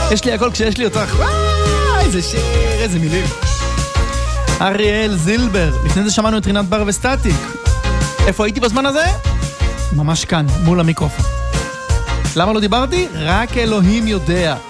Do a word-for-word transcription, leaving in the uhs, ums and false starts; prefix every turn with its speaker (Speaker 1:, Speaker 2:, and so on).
Speaker 1: יש לי הכל כשיש לי אותך. וואי, איזה שיר, איזה מילים. אריאל זילבר, לפני זה שמענו את רינת בר וסטטיק. איפה הייתי בזמן הזה? ממש כאן, מול המיקרופון. למה לא דיברתי? רק אלוהים יודע.